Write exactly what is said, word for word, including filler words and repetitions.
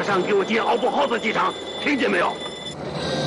马上给我进敖波号子机场，听见没有？